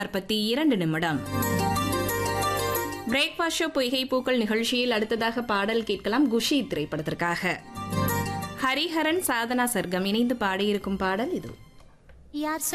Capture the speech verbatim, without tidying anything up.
நாற்பத்தி இரண்டு நிமிடம். பிரேக்ஃபாஸ்ட் ஷோ பொய்கை பூக்கள் நிகழ்ச்சியில் அடுத்ததாக பாடல் கேட்கலாம். குஷி திரைப்படத்திற்காக ஹரிஹரன் சாதனா சர்க்கம் இணைந்து பாடியிருக்கும் பாடல் இது. யார்